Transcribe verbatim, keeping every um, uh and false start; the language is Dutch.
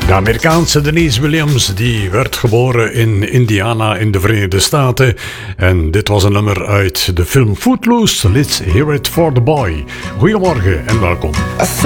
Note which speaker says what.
Speaker 1: De Amerikaanse Denise Williams, die werd geboren in Indiana in de Verenigde Staten. En dit was een nummer uit de film Footloose. Let's hear it for the boy. Goedemorgen en welkom.